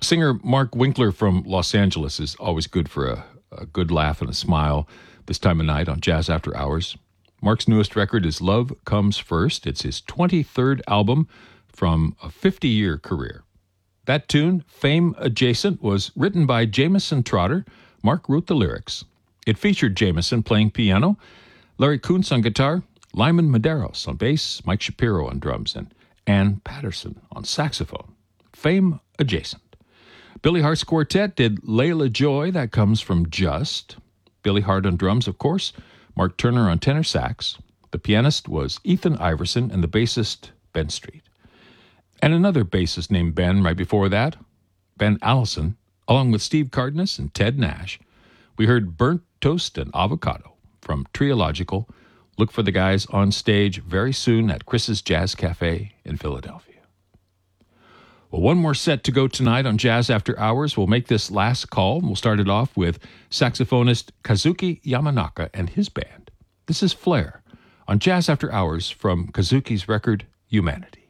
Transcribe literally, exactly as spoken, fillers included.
Singer Mark Winkler from Los Angeles is always good for a, a good laugh and a smile this time of night on Jazz After Hours. Mark's newest record is Love Comes First. It's his twenty-third album from a fifty-year career. That tune, Fame Adjacent, was written by Jameson Trotter. Mark wrote the lyrics. It featured Jameson playing piano, Larry Kuntz on guitar, Lyman Medeiros on bass, Mike Shapiro on drums, and Ann Patterson on saxophone. Fame Adjacent. Billy Hart's quartet did Layla Joy, that comes from Just. Billy Hart on drums, of course. Mark Turner on tenor sax. The pianist was Ethan Iverson and the bassist Ben Street. And another bassist named Ben right before that, Ben Allison, along with Steve Cardenas and Ted Nash. We heard Burnt Toast and Avocado from Triological. Look for the guys on stage very soon at Chris's Jazz Cafe in Philadelphia. Well, one more set to go tonight on Jazz After Hours. We'll make this last call. We'll start it off with saxophonist Kazuki Yamanaka and his band. This is Flair on Jazz After Hours from Kazuki's record, Humanity.